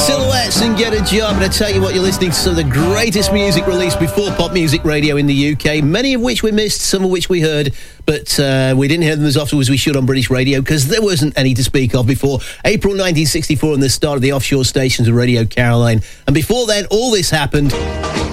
Silhouettes and Get a Job. And I tell you what, you're listening to some of the greatest music released before pop music radio in the UK, many of which we missed, some of which we heard, but we didn't hear them as often as we should on British radio because there wasn't any to speak of before April 1964 and the start of the offshore stations of Radio Caroline. And before then, all this happened